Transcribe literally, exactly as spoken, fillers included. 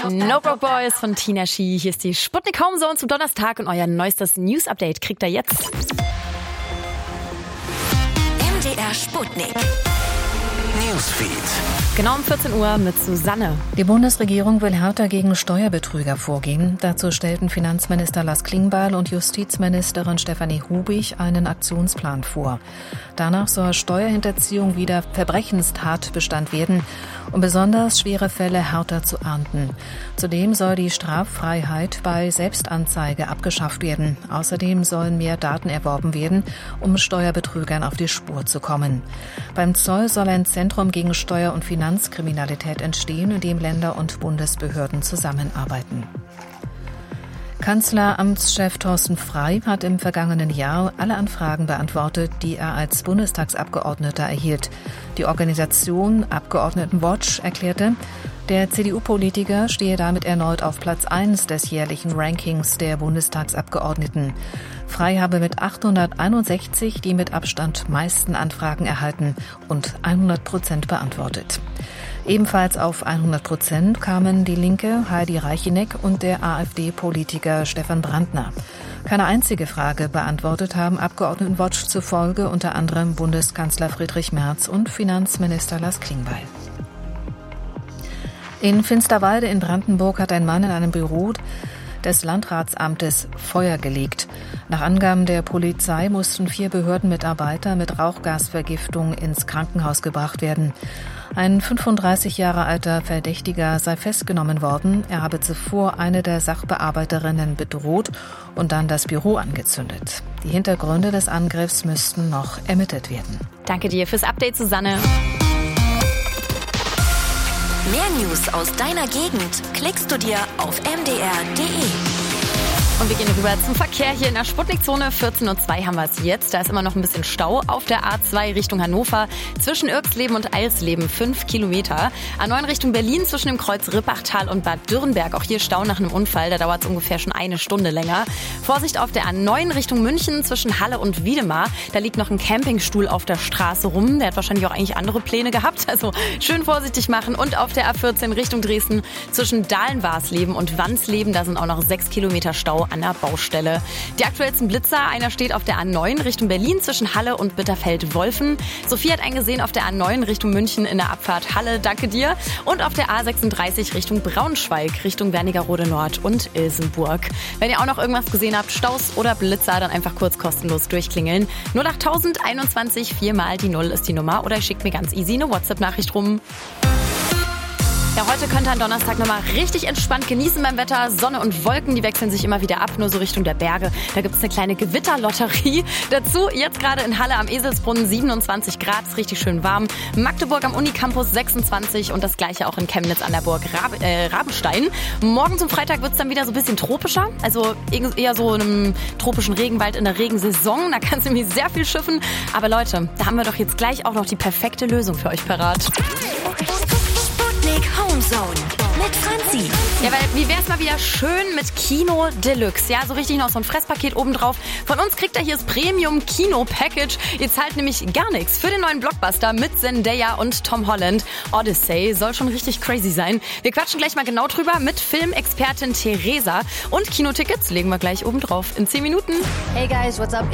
No Broke Boys von Tina Shi. Hier ist die Sputnik Home Zone zum Donnerstag und euer neuestes News-Update kriegt ihr jetzt. M D R Sputnik Newsfeed. Genau um vierzehn Uhr mit Susanne. Die Bundesregierung will härter gegen Steuerbetrüger vorgehen. Dazu stellten Finanzminister Lars Klingbeil und Justizministerin Stefanie Hubig einen Aktionsplan vor. Danach soll Steuerhinterziehung wieder Verbrechenstatbestand werden, um besonders schwere Fälle härter zu ahnden. Zudem soll die Straffreiheit bei Selbstanzeige abgeschafft werden. Außerdem sollen mehr Daten erworben werden, um Steuerbetrügern auf die Spur zu kommen. Beim Zoll soll ein Zentrum gegen Steuer- und Finanzkriminalität entstehen, in dem Länder und Bundesbehörden zusammenarbeiten. Kanzleramtschef Thorsten Frey hat im vergangenen Jahr alle Anfragen beantwortet, die er als Bundestagsabgeordneter erhielt. Die Organisation Abgeordnetenwatch erklärte, der C D U-Politiker stehe damit erneut auf Platz eins des jährlichen Rankings der Bundestagsabgeordneten. Frey habe mit achthunderteinundsechzig die mit Abstand meisten Anfragen erhalten und hundert Prozent beantwortet. Ebenfalls auf hundert Prozent kamen die Linke Heidi Reicheneck und der AfD-Politiker Stefan Brandner. Keine einzige Frage beantwortet haben Abgeordnetenwatch zufolge unter anderem Bundeskanzler Friedrich Merz und Finanzminister Lars Klingbeil. In Finsterwalde in Brandenburg hat ein Mann in einem Büro des Landratsamtes Feuer gelegt. Nach Angaben der Polizei mussten vier Behördenmitarbeiter mit Rauchgasvergiftung ins Krankenhaus gebracht werden. Ein fünfunddreißig Jahre alter Verdächtiger sei festgenommen worden. Er habe zuvor eine der Sachbearbeiterinnen bedroht und dann das Büro angezündet. Die Hintergründe des Angriffs müssten noch ermittelt werden. Danke dir fürs Update, Susanne. Mehr News aus deiner Gegend klickst du dir auf m d r punkt d e. Und wir gehen rüber zum Verkehr hier in der Sputnikzone. vierzehn Uhr zwei haben wir es jetzt. Da ist immer noch ein bisschen Stau auf der A zwei Richtung Hannover. Zwischen Irksleben und Eilsleben fünf Kilometer. A neun Richtung Berlin zwischen dem Kreuz Rippachtal und Bad Dürrenberg. Auch hier Stau nach einem Unfall. Da dauert es ungefähr schon eine Stunde länger. Vorsicht auf der A neun Richtung München zwischen Halle und Wiedemar. Da liegt noch ein Campingstuhl auf der Straße rum. Der hat wahrscheinlich auch eigentlich andere Pläne gehabt. Also schön vorsichtig machen. Und auf der A vierzehn Richtung Dresden zwischen Dahlenwarsleben und Wansleben. Da sind auch noch sechs Kilometer Stau an der Baustelle. Die aktuellsten Blitzer, einer steht auf der A neun Richtung Berlin zwischen Halle und Bitterfeld-Wolfen. Sophie hat einen gesehen auf der A neun Richtung München in der Abfahrt Halle, danke dir. Und auf der A sechsunddreißig Richtung Braunschweig, Richtung Wernigerode Nord und Ilsenburg. Wenn ihr auch noch irgendwas gesehen habt, Staus oder Blitzer, dann einfach kurz kostenlos durchklingeln. null acht null null einundzwanzig, viermal die Null ist die Nummer oder ihr schickt mir ganz easy eine WhatsApp-Nachricht rum. Ja, heute könnt ihr am Donnerstag nochmal richtig entspannt genießen beim Wetter. Sonne und Wolken, die wechseln sich immer wieder ab, nur so Richtung der Berge. Da gibt es eine kleine Gewitterlotterie. Dazu jetzt gerade in Halle am Eselsbrunnen siebenundzwanzig Grad, ist richtig schön warm. Magdeburg am Unicampus sechsundzwanzig und das gleiche auch in Chemnitz an der Burg Rab- äh, Rabenstein. Morgen zum Freitag wird es dann wieder so ein bisschen tropischer, also eher so in einem tropischen Regenwald in der Regensaison. Da kannst du nämlich sehr viel schiffen. Aber Leute, da haben wir doch jetzt gleich auch noch die perfekte Lösung für euch parat. Home Zone mit Franzi. Ja, weil wie wär's mal wieder schön mit Kino Deluxe. Ja, so richtig noch so ein Fresspaket obendrauf. Von uns kriegt ihr hier das Premium Kino Package. Ihr zahlt nämlich gar nichts für den neuen Blockbuster mit Zendaya und Tom Holland. Odyssey soll schon richtig crazy sein. Wir quatschen gleich mal genau drüber mit Filmexpertin Theresa. Und Kinotickets legen wir gleich obendrauf in zehn Minuten. Hey guys, what's up?